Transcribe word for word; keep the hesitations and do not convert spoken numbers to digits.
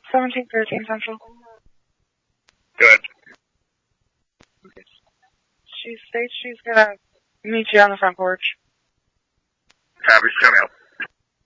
seventeen thirteen Central. Good. Okay. She states she's gonna meet you on the front porch. Happy to come out.